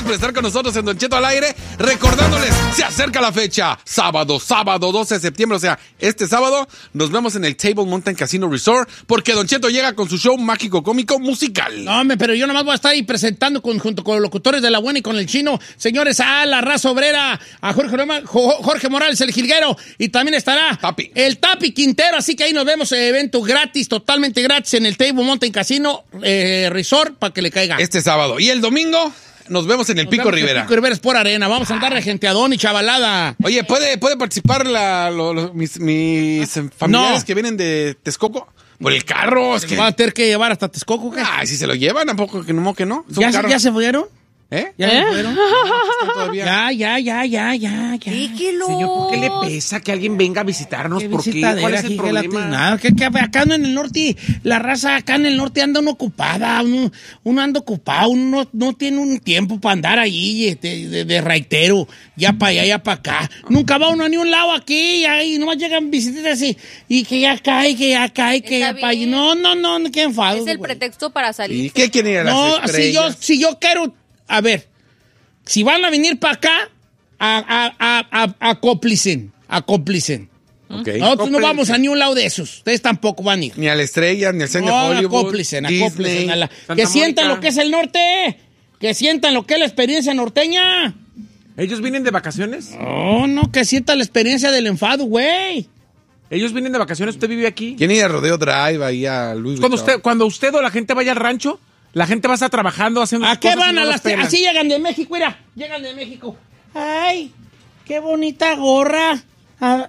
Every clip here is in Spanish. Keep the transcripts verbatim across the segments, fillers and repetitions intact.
por estar con nosotros en Don Cheto al aire. Recordándoles, se acerca la fecha. Sábado, sábado doce de septiembre. O sea, este sábado nos vemos en el Table Mountain Casino Resort. Porque Don Cheto llega con su show mágico, cómico, musical. No, hombre, pero yo nomás voy a estar ahí presentando con, junto con los locutores de La Buena y con el Chino. Señores, a la raza obrera, a Jorge, Jorge Morales, el jilguero. Y también estará Tapi. el Tapi Quintero. Así que ahí nos vemos en evento gratis, totalmente gratis, en el Table Mountain Casino eh, Resort, para que le caiga. Este sábado. Y el domingo nos vemos en el Nos Pico vemos en Rivera. El Pico Rivera es por arena. Vamos a andar de genteadón y chavalada. Oye, ¿puede, puede participar la, lo, lo, mis, mis familiares No. que vienen de Texcoco? Por el carro. Es que... ¿Va a tener que llevar hasta Texcoco? ¿Qué? Ay, si se lo llevan, tampoco que no, que no. Es un ¿Ya, se- carro. ¿Ya se fueron? ¿Eh? ¿Ya ¿Eh? se fueron? Están todavía. Ya, ya, ya, ya, ya, ya. Déjelo. Señor, ¿por qué le pesa que alguien venga a visitarnos? ¿Qué ¿Por qué? visitadera ¿Cuál es el aquí, qué problema? latinado? Que, que acá no en el norte, la raza acá en el norte anda uno ocupada, uno, uno anda ocupado, uno no, no tiene un tiempo para andar ahí este, de, de raitero, ya para allá, ya para acá. Nunca va uno a ni un lado aquí, y ahí nomás llegan visitas así, y que ya cae, que ya cae, que Está ya para allá. bien. No, no, no, qué enfado. Es el güey. pretexto para salir. ¿Y qué quieren ir a las No, si yo, estrellas? si yo quiero, a ver, si van a venir para acá, a, a, a, a, acóplicen, acóplicen. Ok. Nosotros no vamos a ni un lado de esos. Ustedes tampoco van a ir. Ni a la estrella, ni al centro No, de Hollywood. acóplicen, Disney. acóplicen. a la- Santa que sientan Mónica. lo que es el norte. Que sientan lo que es la experiencia norteña. ¿Ellos vienen de vacaciones? No, no, que sientan la experiencia del enfado, güey. ¿Ellos vienen de vacaciones? ¿Usted vive aquí? ¿Quién ir a Rodeo Drive ahí a Louis Cuando Vuitton? usted, cuando usted o la gente vaya al rancho, la gente va a estar trabajando, haciendo ¿A sus qué cosas y van no a los las... pelan. Así llegan de México, mira. Llegan de México. Ay, qué bonita gorra. Ah,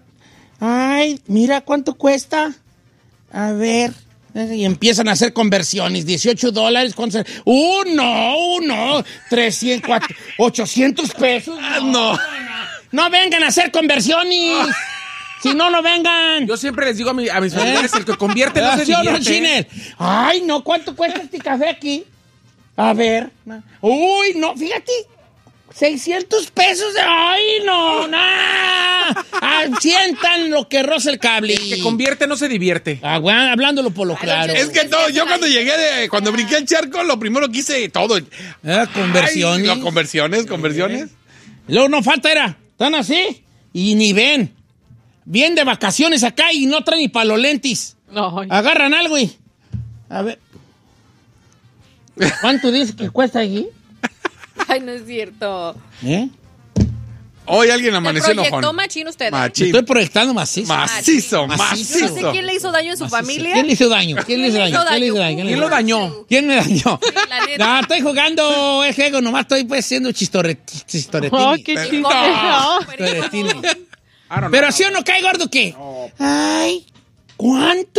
ay, mira cuánto cuesta. A ver. Y empiezan a hacer conversiones. dieciocho dólares. ¿cuánto se- Uno, uno. trescientos, cuatro, ochocientos pesos. Ah, no. No vengan a hacer conversiones. Si no, no vengan. Yo siempre les digo a, mi- a mis familiares, el que convierte no Ah, se ¿sí o no, divierte. Chinel? Ay, no, ¿cuánto cuesta este café aquí? A ver. Uy, no, fíjate. seiscientos pesos. de- Ay, no, no. Ah, sientan lo que roza el cable. El que convierte no se divierte. Ah, bueno, hablándolo por lo claro. Es que todo, yo cuando llegué de, cuando brinqué el charco, lo primero que hice todo. Ah, conversiones. Ay, no, conversiones, conversiones. Y luego no falta, era. Están así y ni ven. Vienen de vacaciones acá y no traen ni para los lentes. Ay. Agarran algo y... A ver. ¿Cuánto dice que cuesta aquí? Ay, no es cierto. ¿Eh? Hoy alguien ¿Se amaneció proyectó enojón. machín usted? ¿eh? Machín. Estoy proyectando macizo. Macizo, Macizo. Yo no sé macizo. quién le hizo daño en su familia. ¿Quién le hizo daño? ¿Quién le hizo daño? ¿Quién le hizo daño? ¿Quién lo dañó? ¿Quién me dañó? Sí, la neta. No, estoy jugando el juego, nomás estoy pues siendo chistorretini. chistoretini. Ay, qué Pero- chido. No. Chistoretini. I don't Pero know. si o no cae gordo, ¿qué? Ay, ¿cuánto?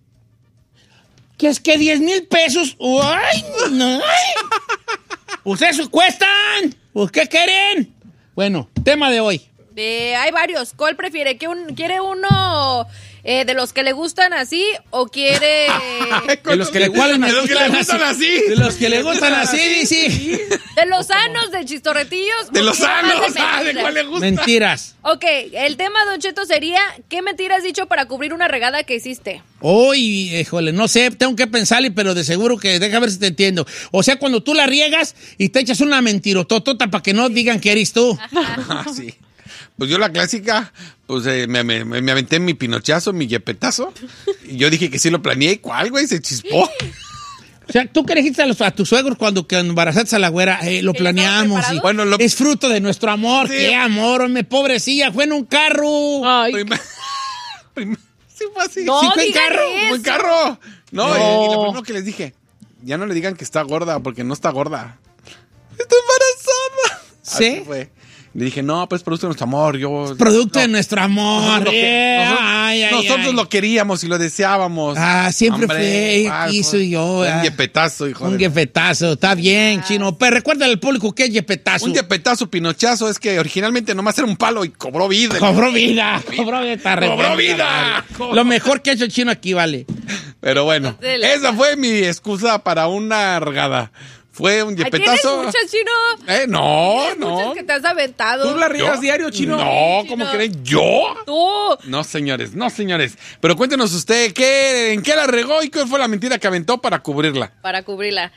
¿Qué es que diez mil pesos? Ay, no. Pues eso cuestan. Pues, ¿qué quieren? Bueno, tema de hoy. Eh, hay varios. ¿Cuál prefiere? ¿Que un, ¿Quiere uno eh, de los que le gustan así o quiere De los que le gustan De los que le gustan así. De los que le gustan así, sí. de los sanos, de chistorretillos? De o los quiere más sanos. de Ah, ¿de mentiras? cuál le gusta? Mentiras. Ok, el tema, Don Cheto, sería ¿qué mentira has dicho para cubrir una regada que hiciste? Uy, híjole, no sé, tengo que pensarle, pero de seguro que deja ver si te entiendo. O sea, cuando tú la riegas y te echas una mentirototota para que no digan que eres tú. Ah, sí. Pues yo la clásica, pues eh, me, me, me aventé mi pinochazo, mi yepetazo. Y yo dije que sí lo planeé. ¿Cuál, güey? Se chispó. O sea, tú que le dijiste a, los, a tus suegros cuando que embarazaste a la güera, eh, lo ¿Que ya estaban planeamos. Y, preparados? Bueno, lo- es fruto de nuestro amor. Sí. ¡Qué amor, hombre, pobrecilla! Fue en un carro. Ay, Prim- prim- sí fue así. no, sí fue en digan carro, eso. Fue en carro. No, No. Y, y lo primero que les dije, ya no le digan que está gorda, porque no está gorda. Está embarazada. ¿Sí? Así fue. Le dije, no, pues producto de nuestro amor. Yo, Producto no, de nuestro amor. nosotros, lo que- eh, nosotros- ay, ay, nosotros ay. lo queríamos y lo deseábamos. Ah, siempre Hombre, fue, igual, quiso fue- yo, fue ah. Un yepetazo, hijo Un de... yepetazo, está bien, chino. Pero recuerda al público que es yepetazo. Un yepetazo, pinochazo, es que originalmente nomás era un palo y cobró vida. Cobró vida, cobró vida. está re ¡Cobró bueno, vida! vale. Lo mejor que ha hecho el chino aquí, vale. Pero bueno, De la- esa fue mi excusa para una regada. Fue un Ay, ¿tienes yepetazo. muchas, Chino? Eh, no, ¿Tienes no. muchas que te has aventado? ¿Tú la riegas ¿Yo? diario, Chino? No, Sí, ¿cómo Chino. creen? ¿Yo? Tú. No, señores, no, señores. Pero cuéntenos usted, ¿qué, ¿en qué la regó y qué fue la mentira que aventó para cubrirla? Para cubrirla.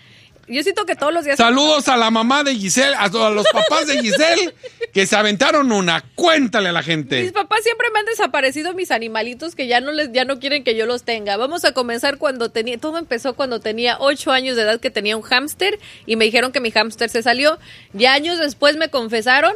Yo siento que todos los días... Saludos a la mamá de Giselle, a, a los papás de Giselle, que se aventaron una. Cuéntale a la gente. Mis papás siempre me han desaparecido mis animalitos que ya no les, ya no quieren que yo los tenga. Vamos a comenzar cuando tenía, todo empezó cuando tenía ocho años de edad, que tenía un hámster y me dijeron que mi hámster se salió. Ya años después me confesaron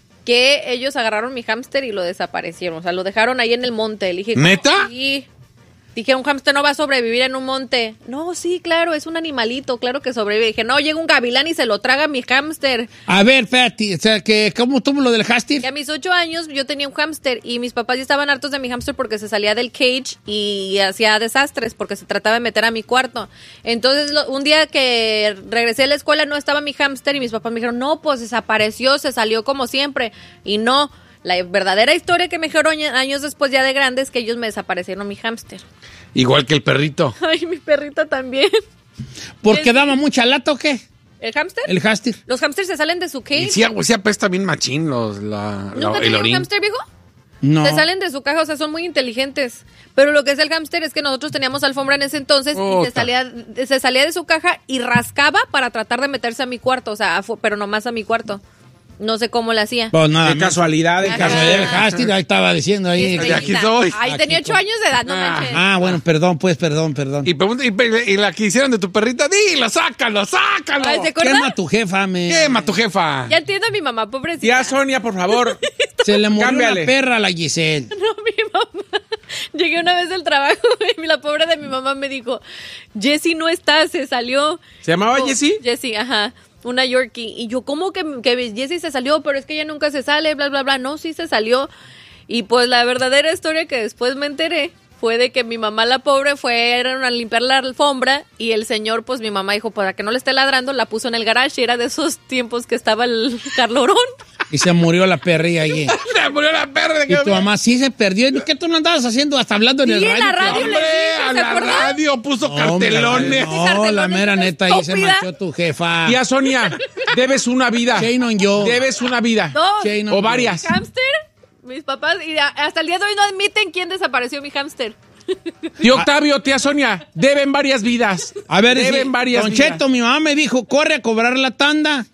que ellos agarraron mi hámster y lo desaparecieron. O sea, lo dejaron ahí en el monte. Le dije, ¿neta? Sí. Dije, un hámster no va a sobrevivir en un monte. No, sí, claro, es un animalito, claro que sobrevive. Dije, no, llega un gavilán y se lo traga mi hámster. A ver, espérate, o sea, que, ¿cómo tuvo lo del hámster? Y a mis ocho años yo tenía un hámster y mis papás ya estaban hartos de mi hámster porque se salía del cage y hacía desastres porque se trataba de meter a mi cuarto. Entonces, lo, un día que regresé a la escuela no estaba mi hámster y mis papás me dijeron, no, pues desapareció, se salió como siempre. Y no, la verdadera historia que me dijeron años después ya de grande es que ellos me desaparecieron mi hámster. Igual que el perrito. Ay, mi perrita también. ¿Porque es... daba mucha lata o qué? ¿El hámster? El hámster. Los hámsters se salen de su cage. Y sí, sí apesta bien machín los, la, ¿Nunca la, el tenías orín. un hámster, viejo? No. Se salen de su caja, o sea, son muy inteligentes. Pero lo que es el hámster es que nosotros teníamos alfombra en ese entonces Ota. y se salía, se salía de su caja y rascaba para tratar de meterse a mi cuarto, o sea, pero nomás a mi cuarto. No sé cómo le hacía. Pues nada, De casualidad, de Ajá. casualidad, el casualidad. hámster, ahí estaba diciendo ahí. Sí, de aquí soy. Ay, tenía ocho años de edad, no Ah. manches. Ah, bueno, perdón, pues, perdón, perdón. Y, pregunta- y, y la que hicieron de tu perrita, dilo, sácalo, sácalo. Ay, ¿se acuerda? Quema a tu jefa, me. Quema tu jefa. Ya entiendo a mi mamá, pobrecita. Tía Sonia, por favor. Se le murió Cámbiale. la perra a la Giselle. No, mi mamá. Llegué una vez del trabajo y la pobre de mi mamá me dijo, Jessie no está, se salió. ¿Se llamaba Oh, Jessie? Jessie, ajá. Una Yorkie. Y yo, ¿cómo que, que Jessie se salió? Pero es que ella nunca se sale, bla, bla, bla. No, sí se salió. Y pues la verdadera historia que después me enteré fue de que mi mamá, la pobre, fueron a limpiar la alfombra y el señor, pues mi mamá dijo, para que no le esté ladrando, la puso en el garage y era de esos tiempos que estaba el carlorón. Y se murió la perrilla allí. Se murió la perra. Y tu mamá sí se perdió. ¿Y qué tú no andabas haciendo? Hasta hablando en Sí, el en radio. la radio. Hombre, le dije, a ¿se la acuerda? radio puso No, hombre, cartelones. No, Cartelones, la mera esta neta, ahí se estúpida. manchó tu jefa. Tía Sonia, debes una vida. Shane on yo. Debes una vida. Dos. Shane on O yo. varias. Hámster, mis papás, y a- hasta el día de hoy no admiten quién desapareció mi hámster. Tío Octavio, tía Sonia, deben varias vidas. A ver, deben dice, varias Don vidas. Cheto, mi mamá me dijo, corre a cobrar la tanda.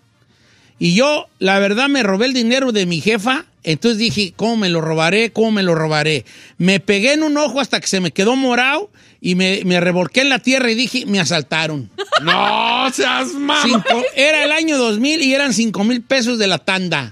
Y yo, la verdad, me robé el dinero de mi jefa. Entonces dije, ¿cómo me lo robaré? ¿Cómo me lo robaré? Me pegué en un ojo hasta que se me quedó morado y me, me revolqué en la tierra y dije, me asaltaron. No seas mamá. Cinco- era el año dos mil y eran cinco mil pesos de la tanda.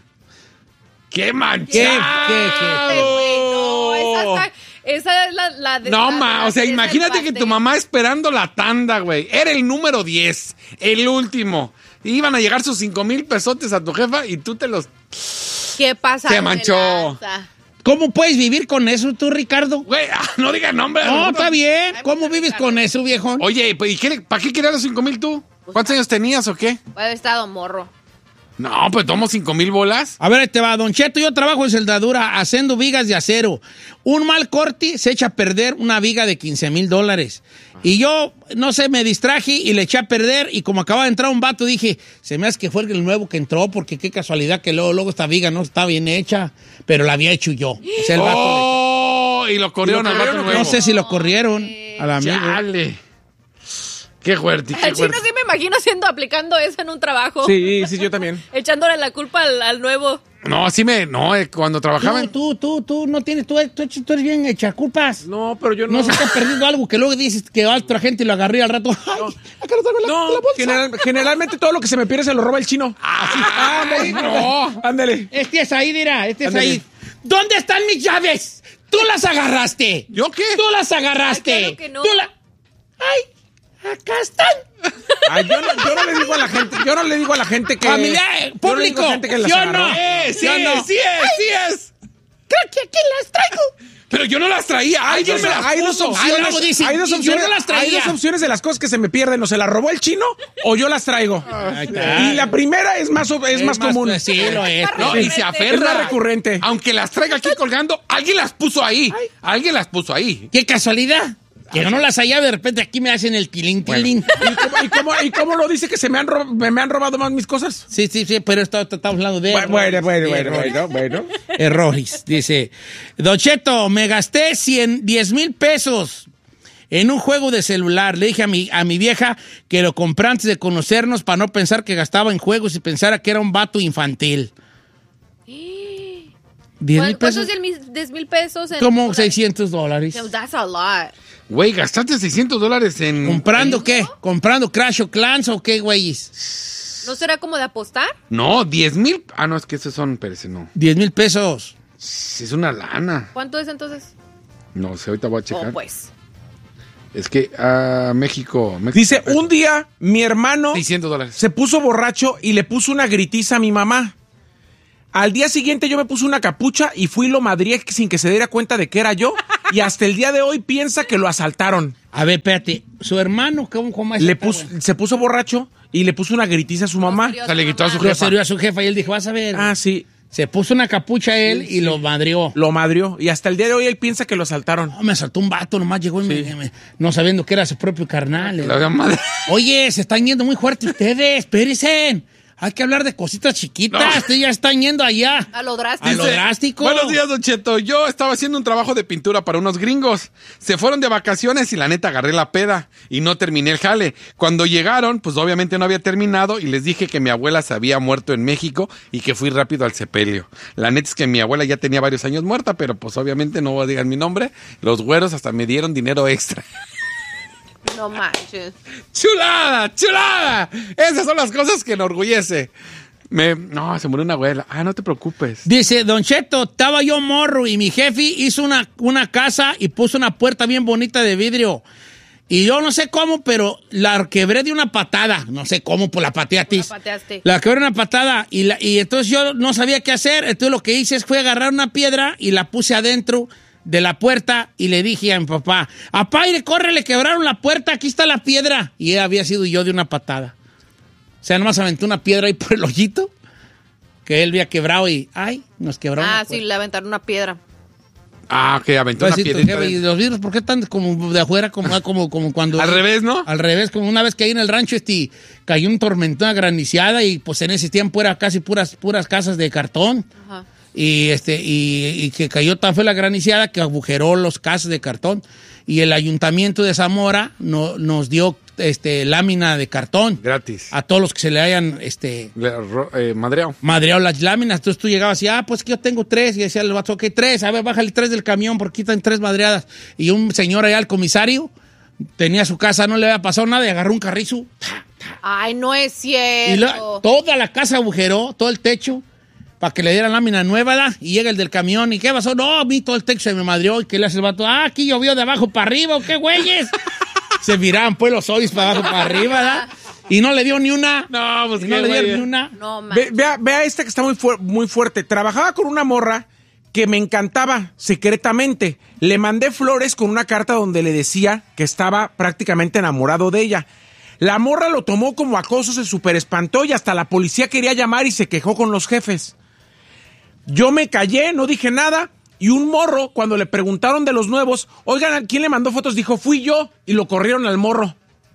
¡Qué manchado! ¿Qué, qué, qué? Ay, güey, no, esa, está- esa es la, la de- No, la- ma, la- o sea, esa imagínate es que la- tu mamá esperando la tanda, güey. Era el número diez, el último. Iban a llegar sus cinco mil pesotes a tu jefa y tú te los... ¿Qué pasa? Se manchó. ¿Cómo puedes vivir con eso tú, Ricardo? Güey, ah, no digas nombre. No, está bien. ¿Cómo vives con eso, viejón? Oye, pues, ¿y qué, para qué querías los cinco mil tú? ¿Cuántos años tenías o qué? Puede haber estado morro. No, pues tomo cinco mil bolas. A ver, ahí te va, Don Cheto, yo trabajo en soldadura haciendo vigas de acero. Un mal corte se echa a perder una viga de quince mil dólares. Y yo, no sé, me distraje y le eché a perder y como acaba de entrar un vato, dije, se me hace que fue el nuevo que entró porque qué casualidad que luego, luego esta viga no está bien hecha, pero la había hecho yo. O sea, el vato Oh, y lo corrieron ¿Y lo al vato corrieron o nuevo. le- no sé si lo corrieron al amigo. Chale. Qué fuerte, qué Al chino fuerte. sí me imagino haciendo, aplicando eso en un trabajo. Sí, sí, yo también. Echándole la culpa al, al nuevo. No, así me... No, eh, cuando trabajaba... en- Tú, tú, tú, tú, no tienes, tú, tú, tú eres bien echaculpas. No, pero yo no. No se te ha perdido algo que luego dices que otra gente lo agarré al rato. Ay, acá lo traigo en la, No, la bolsa. general- generalmente todo lo que se me pierde se lo roba el chino. Ah, Ándale, no. Ándale. Este es ahí, dirá, este es Ándale. ahí. ¿Dónde están mis llaves? Tú las agarraste. ¿Yo qué? Tú las agarraste. Ay, claro que no. Tú la- Ay, acá están. Ay, yo, no, yo no le digo a la gente, yo no le digo a la gente que. Familia, eh, yo no le digo público, a gente que las ¿sí o agarró. no? Eh, sí, ¿Sí o no? sí es, sí es. Creo que aquí las traigo. Pero yo no las traía. Alguien Hay me dos- las hay dos puso. Ay, opciones. luego dice, hay dos y yo opciones. no las traía. Hay dos opciones de las cosas que se me pierden. O se las robó el chino o yo las traigo. Ahí está. Y la primera es más, es más común. Sí, lo es. No, y se aferra. Es más recurrente. Aunque las traiga aquí colgando, alguien las puso ahí. Alguien las puso ahí. Qué casualidad. Que yo no las hallaba, de repente aquí me hacen el tilín, tilín. ¿Y cómo, y, cómo, ¿Y cómo lo dice que se me han, ro- me, me han robado más mis cosas? Sí, sí, sí, pero esto- estamos hablando de... Bueno, bueno, bueno, Sí, bueno, errores. bueno, bueno. Errores. Dice, Don Cheto, me gasté cien, diez mil pesos en un juego de celular. Le dije a mi, a mi vieja que lo compré antes de conocernos para no pensar que gastaba en juegos y pensara que era un vato infantil. ¿diez mil ¿Cuántos pesos? diez mil pesos? En Como dólares? seiscientos dólares. That's a lot. Güey, ¿gastaste seiscientos dólares en...? ¿Comprando qué? ¿Comprando Crash of Clans o qué, güeyes? ¿No será como de apostar? No, diez mil. Ah, no, es que esos son, parece, no. diez mil pesos. Es una lana. ¿Cuánto es entonces? No sé, ahorita voy a checar. Oh, pues. Es que, ah, México, México. Dice, un día mi hermano seiscientos dólares. se puso borracho y le puso una gritiza a mi mamá. Al día siguiente yo me puse una capucha y fui y lo madrié sin que se diera cuenta de que era yo. Y hasta el día de hoy piensa que lo asaltaron. A ver, espérate. ¿Su hermano cómo, cómo es? Le puso, se puso borracho y le puso una gritiza a su mamá. O sea, le gritó a su Lo jefa. sirvió a su jefa y él dijo, vas a ver. Ah, sí. Se puso una capucha a él y lo madrió. Lo madrió. Y hasta el día de hoy él piensa que lo asaltaron. No, me asaltó un vato, nomás llegó y me, me- no sabiendo que era su propio carnal. eh. La gran madre. Oye, se están yendo muy fuerte ustedes, espérense. Hay que hablar de cositas chiquitas. No. Ustedes ya están yendo allá. A lo drástico. A lo Dice, drástico. Buenos días, Don Cheto. Yo estaba haciendo un trabajo de pintura para unos gringos. Se fueron de vacaciones y la neta agarré la peda y no terminé el jale. Cuando llegaron, pues obviamente no había terminado y les dije que mi abuela se había muerto en México y que fui rápido al sepelio. La neta es que mi abuela ya tenía varios años muerta, pero pues obviamente no digan mi nombre. Los güeros hasta me dieron dinero extra. No manches. ¡Chulada! ¡Chulada! Esas son las cosas que enorgullece. Me, no, se murió una abuela. Ah, no te preocupes. Dice, Don Cheto, estaba yo morro y mi jefe hizo una, una casa y puso una puerta bien bonita de vidrio. Y yo no sé cómo, pero la quebré de una patada. No sé cómo, pues la pateé a ti. La pateaste. La quebré de una patada y, la, y entonces yo no sabía qué hacer. Entonces lo que hice fue agarrar una piedra y la puse adentro de la puerta y le dije a mi papá, apaire, corre, le quebraron la puerta, aquí está la piedra. Y había sido yo de una patada. O sea, nomás aventé una piedra ahí por el hoyito que él había quebrado y, ay, nos quebraron Ah, la sí, puerta. le aventaron una piedra. Ah, que aventó Pues una sí, tu piedrita. jefe, y de- los vidrios, ¿por qué están como de afuera, como, como, como cuando... Al revés, ¿no? Al revés, como una vez que ahí en el rancho este, cayó un tormentón, una graniciada y pues en ese tiempo era casi puras, puras casas de cartón. Ajá. Y, este, y, y que cayó tan fue la graniciada que agujeró los casas de cartón. Y el ayuntamiento de Zamora no, nos dio este, lámina de cartón Gratis. a todos los que se le hayan este, Le ro- eh, madreado. madreado las láminas. Entonces tú llegabas y, ah, pues que yo tengo tres. Y decía el vato, ok, tres. A ver, bájale tres del camión porque quitan tres madreadas. Y un señor allá, el comisario, tenía su casa, no le había pasado nada y agarró un carrizo. Ay, no es cierto. Y la- toda la casa agujeró, todo el techo, para que le dieran lámina nueva, ¿da? Y llega el del camión, ¿y qué pasó? No, a mí todo el techo se me madrió, ¿y qué le hace el vato? Ah, aquí llovió de abajo para arriba, ¿o qué güeyes? Se miraban pues los ojos para abajo para arriba, ¿da? Y no le dio ni una. No, pues Y no qué le güey. dieron ni una. No Ve- manches. vea, vea esta que está muy, fuer- muy fuerte. Trabajaba con una morra que me encantaba secretamente. Le mandé flores con una carta donde le decía que estaba prácticamente enamorado de ella. La morra lo tomó como acoso, se super espantó y hasta la policía quería llamar y se quejó con los jefes. Yo me callé, no dije nada. Y un morro, cuando le preguntaron de los nuevos, oigan, ¿quién le mandó fotos? Dijo, fui yo. Y lo corrieron al morro.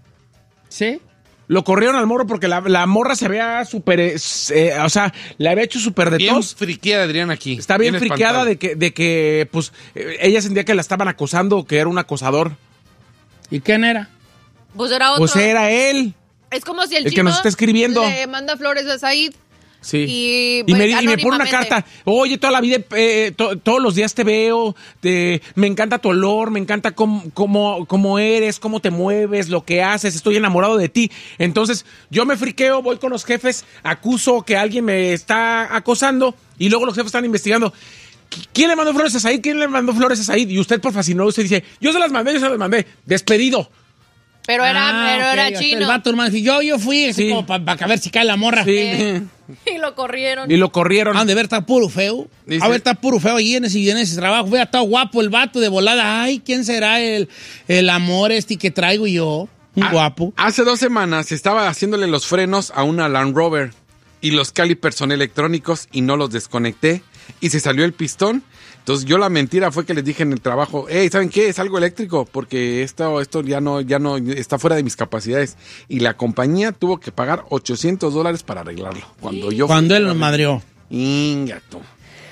¿Sí? Lo corrieron al morro porque la, la morra se había súper, eh, eh, o sea, le había hecho súper de Bien tos. friqueada, Adrián, aquí. Está bien, friqueada espantada. de que, de que, pues, eh, ella sentía que la estaban acosando, que era un acosador. ¿Y quién era? Pues era otro. Pues era él. Es como si el, el que chino nos está escribiendo. le manda flores a Said. Sí. Y, Y me, pues, y me pone una anónimamente. carta. Oye, toda la vida, eh, to- todos los días te veo. Te, me encanta tu olor, me encanta cómo, cómo, cómo eres, cómo te mueves, lo que haces. Estoy enamorado de ti. Entonces, yo me friqueo, voy con los jefes, acuso que alguien me está acosando. Y luego los jefes están investigando. ¿Quién le mandó flores a Said? ¿Quién le mandó flores a Said? Y usted, por fascinado, usted dice, yo se las mandé, yo se las mandé. Despedido. Pero era, Ah, pero ok, era hasta chino. El vato, hermano, dijo, yo, yo fui, así Sí. como para ver si cae la morra. Sí. Eh, y lo corrieron. Y lo corrieron. Han de ver, está puro feo. Dice- A ver, está puro feo allí en ese, en ese trabajo. Vea, está guapo el vato de volada. Ay, ¿quién será el, el amor este que traigo yo? Un Ah, guapo. Hace dos semanas estaba haciéndole los frenos a una Land Rover y los calipers son electrónicos y no los desconecté y se salió el pistón. Entonces yo la mentira fue que les dije en el trabajo, hey, ¿saben qué? Es algo eléctrico porque esto, esto ya no, ya no está fuera de mis capacidades. Y la compañía tuvo que pagar ochocientos dólares para arreglarlo. Cuando yo Cuando fui- él nos madreó. Ingato.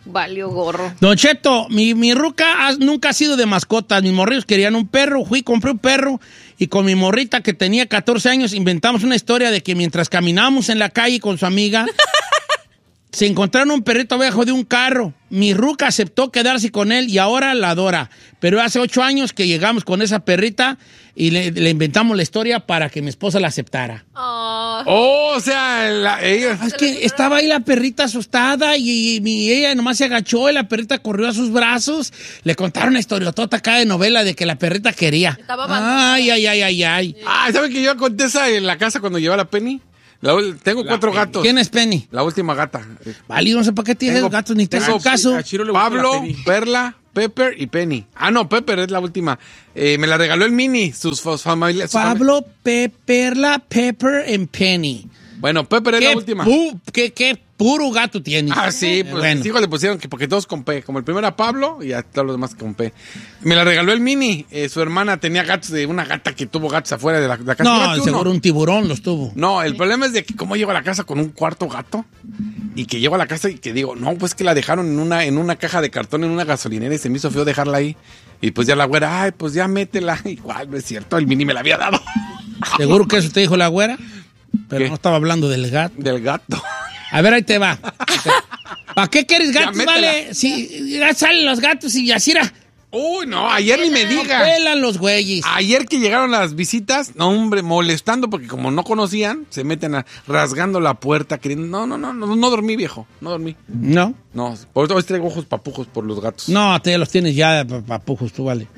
Valió gorro. Don Cheto, mi, mi ruca ha- nunca ha sido de mascotas. Mis morrillos querían un perro. Fui, compré un perro y con mi morrita que tenía catorce años inventamos una historia de que mientras caminábamos en la calle con su amiga se encontraron un perrito abajo de un carro. Mi ruca aceptó quedarse con él y ahora la adora. Pero hace ocho años que llegamos con esa perrita y le, le inventamos la historia para que mi esposa la aceptara. Oh, Oh, o sea, la- ella... Es que estaba ahí la perrita asustada y, y mi- ella nomás se agachó y la perrita corrió a sus brazos. Le contaron una historiotota acá de novela de que la perrita quería. Estaba abandonada. Ay, ay, ay, ay, ay. Ah, ¿saben que yo conté esa en la casa cuando llevé a la Penny? La ul- tengo cuatro gatos. ¿Quién es Penny? La última gata. Vale, no sé para qué tienes Tengo- gatos ni te tengo- hago caso. A Chiro le gusta Pablo, la Penny. Perla, Pepper y Penny. Ah, no, Pepper es la última. Eh, me la regaló el Mini, sus fos- familias. su fami- Pablo, Pe- Perla, Pepper and Penny. Bueno, Pepper es la ¿Qué, última. pu- qué, qué puro gato tienes? Ah, sí, Eh, pues bueno. mis hijos le pusieron que porque todos con P. Como el primero era Pablo y a todos los demás con P. Me la regaló el Mini. Eh, su hermana tenía gatos de una gata que tuvo gatos afuera de la, de la casa. No, Fíjate uno. seguro un tiburón los tuvo. No, el problema es de que cómo llego a la casa con un cuarto gato y que llego a la casa y que digo, no, pues que la dejaron en una, en una caja de cartón en una gasolinera y se me hizo feo dejarla ahí. Y pues ya la güera, ay, pues ya métela. Igual, no es cierto, el Mini me la había dado. Seguro que eso te dijo la güera, pero ¿Qué? no estaba hablando del gato. Del gato. A ver, ahí te va. ¿Para qué quieres gatos, métela. vale? Si ya salen los gatos y así era. Uy, no, ayer ni me diga. Pelan los güeyes. Ayer que llegaron las visitas, no, hombre, molestando porque como no conocían, se meten a, rasgando la puerta, queriendo. No, no, no, no, no dormí, viejo, no dormí. No, No, por eso hoy traigo ojos papujos por los gatos. no, te los tienes ya, pa- papujos, tú, vale.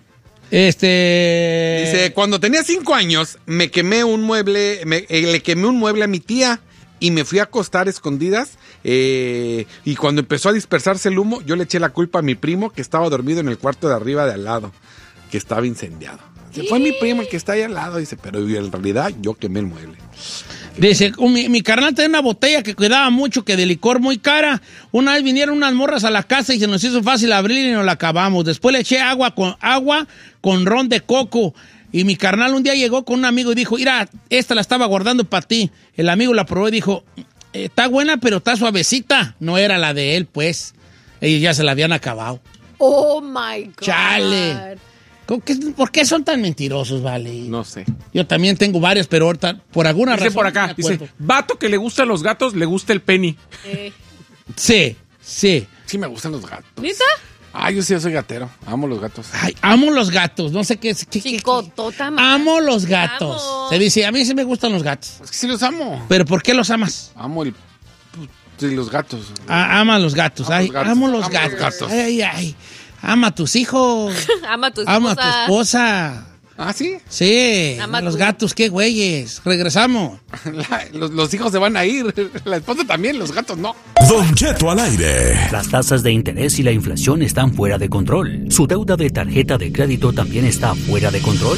Este... Dice, cuando tenía cinco años, me quemé un mueble, me- eh, le quemé un mueble a mi tía y me fui a acostar escondidas. eh, y cuando empezó a dispersarse el humo, yo le eché la culpa a mi primo que estaba dormido en el cuarto de arriba de al lado, que estaba incendiado. Dice, fue mi primo el que está ahí al lado, dice, pero en realidad yo quemé el mueble. Dice, "Oh, mi, mi carnal tenía una botella que cuidaba mucho, que de licor muy cara. Una vez vinieron unas morras a la casa y se nos hizo fácil abrir y nos la acabamos. Después le eché agua con, agua con ron de coco. Y mi carnal un día llegó con un amigo y dijo, mira, esta la estaba guardando para ti. El amigo la probó y dijo, está buena, pero está suavecita. No era la de él, pues. Ellos ya se la habían acabado. Oh my God. Chale. ¿Cómo que- ¿Por qué son tan mentirosos, vale? No sé. Yo también tengo varios, pero ahorita, por alguna Dice razón. por no acá, me dice, acuerdo. vato que le gustan los gatos, le gusta el Penny. Eh, Sí, sí. Sí me gustan los gatos. ¿Neta? Ah, yo sí soy gatero. Amo los gatos. Ay, amo los gatos. No sé qué es. qué- qué- Chicotota, qué- man. Amo los gatos. Amo. Se dice, a mí sí me gustan los gatos. Es que sí los amo. ¿Pero por qué los amas? Amo el... Sí, los gatos. Ah, ama a los gatos. Amo Ay, los gatos. amo los Amo los gatos. gatos. Ay, ay, ay. Ama a tus hijos. Ama a tu esposa. Ama a tu esposa. Ah, ¿sí? Sí. Ama a los tú. gatos, qué güeyes. Regresamos. La- los, los hijos se van a ir. La esposa también, los gatos no. Don Cheto al aire. Las tasas de interés y la inflación están fuera de control. ¿Su deuda de tarjeta de crédito también está fuera de control?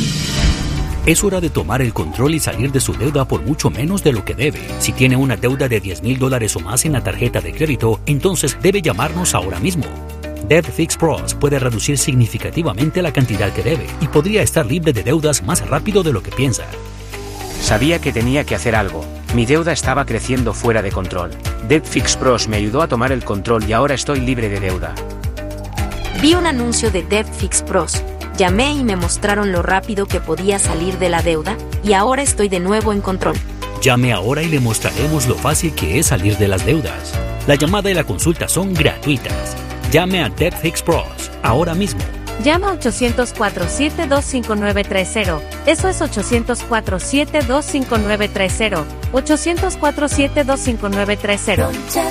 Es hora de tomar el control y salir de su deuda por mucho menos de lo que debe. Si tiene una deuda de diez mil dólares o más en la tarjeta de crédito, entonces debe llamarnos ahora mismo. Debt Fix Pros puede reducir significativamente la cantidad que debe y podría estar libre de deudas más rápido de lo que piensa. Sabía que tenía que hacer algo. Mi deuda estaba creciendo fuera de control. Debt Fix Pros me ayudó a tomar el control y ahora estoy libre de deuda. Vi un anuncio de Debt Fix Pros. Llamé y me mostraron lo rápido que podía salir de la deuda y ahora estoy de nuevo en control. Llame ahora y le mostraremos lo fácil que es salir de las deudas. La llamada y la consulta son gratuitas. Llame a Debt Fix Pros ahora mismo. Llama ochocientos cuatro siete dos cinco nueve tres cero. Eso es ochocientos cuatro siete dos cinco nueve tres cero. ochocientos cuatro siete dos cinco nueve tres cero.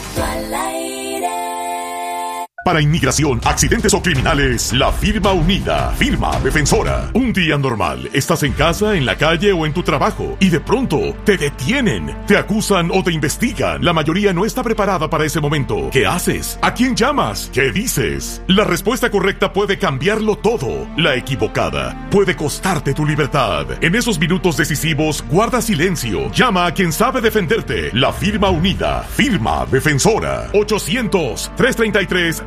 Para inmigración, accidentes o criminales, la firma unida, firma defensora. Un día normal, estás en casa, en la calle o en tu trabajo y de pronto te detienen, te acusan o te investigan. La mayoría no está preparada para ese momento. ¿Qué haces? ¿A quién llamas? ¿Qué dices? La respuesta correcta puede cambiarlo todo. La equivocada puede costarte tu libertad. En esos minutos decisivos, guarda silencio. Llama a quien sabe defenderte. La firma unida, firma defensora. ochocientos, tres treinta y tres,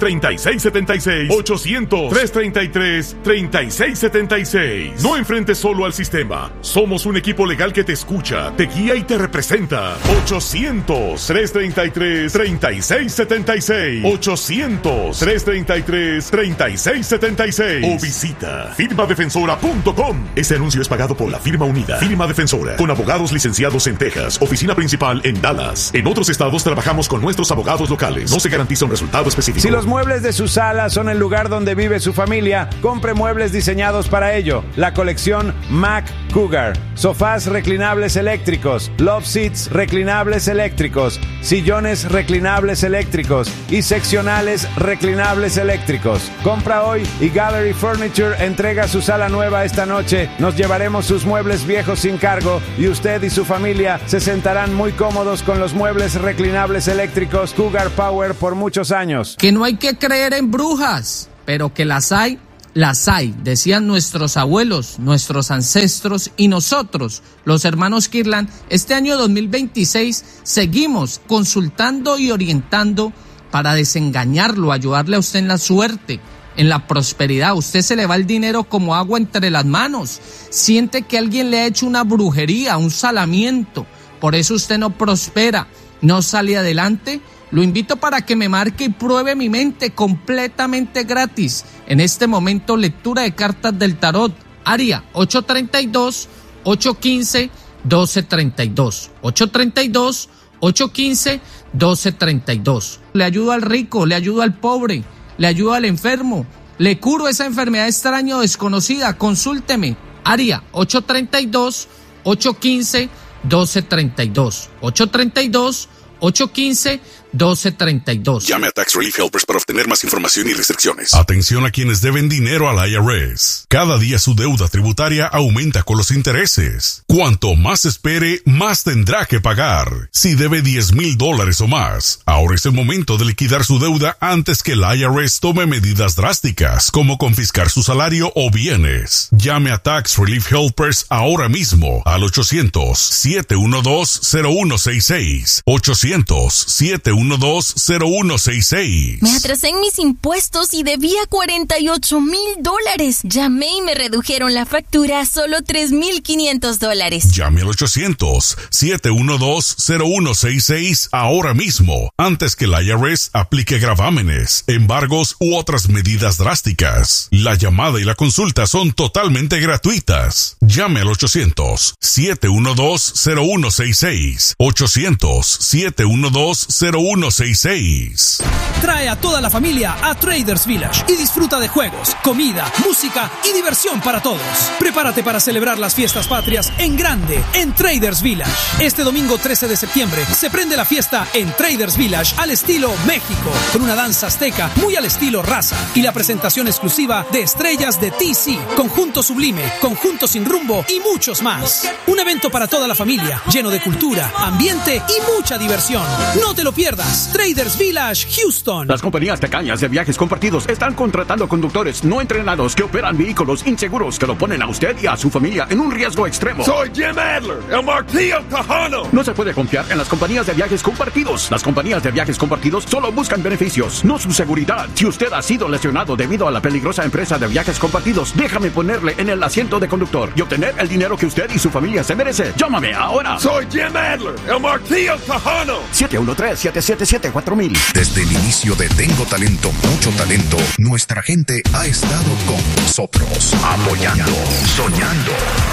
treinta y seis setenta y seis. ochocientos, trescientos treinta y tres, treinta y seis setenta y seis. No enfrentes solo al sistema. Somos un equipo legal que te escucha, te guía y te representa. ochocientos, trescientos treinta y tres, treinta y seis setenta y seis. ochocientos, trescientos treinta y tres, treinta y seis setenta y seis. O visita firma defensora punto com. Este anuncio es pagado por la Firma Unida. Firma Defensora, con abogados licenciados en Texas, oficina principal en Dallas. En otros estados trabajamos con nuestros abogados locales. No se garantiza un resultado específico. Si los muebles de su sala son el lugar donde vive su familia, compre muebles diseñados para ello. La colección Mac Cougar. Sofás reclinables eléctricos, love seats reclinables eléctricos, sillones reclinables eléctricos y seccionales reclinables eléctricos. Compra hoy y Gallery Furniture entrega su sala nueva esta noche. Nos llevaremos sus muebles viejos sin cargo y usted y su familia se sentarán muy cómodos con los muebles reclinables eléctricos Cougar Power por muchos años. Que no hay que creer en brujas, pero que las hay, las hay, decían nuestros abuelos, nuestros ancestros y nosotros, los hermanos Kirlan. Este año dos mil veintiséis seguimos consultando y orientando para desengañarlo, ayudarle a usted en la suerte, en la prosperidad. Usted se le va el dinero como agua entre las manos. Siente que alguien le ha hecho una brujería, un salamiento. Por eso usted no prospera, no sale adelante. Lo invito para que me marque y pruebe mi mente completamente gratis. En este momento, lectura de cartas del tarot. Área ocho treinta y dos, ocho quince, doce treinta y dos. ocho treinta y dos, ocho quince, doce treinta y dos. Le ayudo al rico, le ayudo al pobre, le ayudo al enfermo. Le curo esa enfermedad extraña o desconocida. Consúlteme. Área ocho treinta y dos, ocho quince, doce treinta y dos. ocho treinta y dos, ocho quince, doce treinta y dos. Llame a Tax Relief Helpers para obtener más información y restricciones. Atención a quienes deben dinero al I R S. Cada día su deuda tributaria aumenta con los intereses. Cuanto más espere, más tendrá que pagar. Si debe diez mil dólares o más, ahora es el momento de liquidar su deuda antes que el I R S tome medidas drásticas, como confiscar su salario o bienes. Llame a Tax Relief Helpers ahora mismo al ochocientos, siete uno dos, cero uno seis seis. ochocientos, siete uno dos, cero uno seis seis. Me atrasé en mis impuestos y debía cuarenta y ocho mil dólares. Llamé y me redujeron la factura a solo tres mil quinientos dólares. Llame al ochocientos, siete uno dos, cero uno seis seis ahora mismo, antes que el I R S aplique gravámenes, embargos u otras medidas drásticas. La llamada y la consulta son totalmente gratuitas. Llame al ochocientos, siete uno dos, cero uno seis seis. ochocientos, siete uno dos, cero uno seis seis. Trae a toda la familia a Traders Village y disfruta de juegos, comida, música y diversión para todos. Prepárate para celebrar las fiestas patrias en grande en Traders Village. Este domingo trece de septiembre se prende la fiesta en Traders Village al estilo México, con una danza azteca muy al estilo raza y la presentación exclusiva de estrellas de T C, Conjunto Sublime, Conjunto Sin Rumbo y muchos más. Un evento para toda la familia, lleno de cultura, ambiente y mucha diversión. No te lo pierdas. Traders Village, Houston. Las compañías tacañas de viajes compartidos están contratando conductores no entrenados que operan vehículos inseguros que lo ponen a usted y a su familia en un riesgo extremo. Soy Jim Adler, el Martillo Tejano. No se puede confiar en las compañías de viajes compartidos. Las compañías de viajes compartidos solo buscan beneficios, no su seguridad. Si usted ha sido lesionado debido a la peligrosa empresa de viajes compartidos, déjame ponerle en el asiento de conductor y obtener el dinero que usted y su familia se merece. Llámame ahora. Soy Jim Adler, el Martillo Tejano. siete uno tres, siete siete siete, cuatro mil. Desde el inicio de Tengo Talento, Mucho Talento, nuestra gente ha estado con nosotros, apoyando, soñando,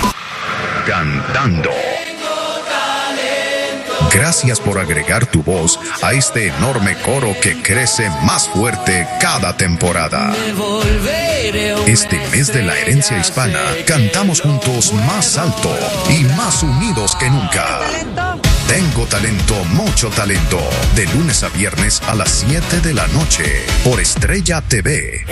cantando. Gracias por agregar tu voz a este enorme coro que crece más fuerte cada temporada. Este mes de la herencia hispana, cantamos juntos más alto y más unidos que nunca. Tengo Talento, Mucho Talento, de lunes a viernes a las siete de la noche por Estrella T V.